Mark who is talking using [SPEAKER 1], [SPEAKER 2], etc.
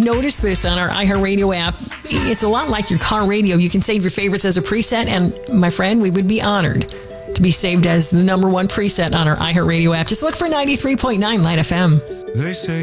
[SPEAKER 1] noticed this on our iHeartRadio app. It's a lot like your car radio. You can save your favorites as a preset, and my friend, we would be honored to be saved as the number one preset on our iHeartRadio app. Just look for 93.9 Light FM.
[SPEAKER 2] They say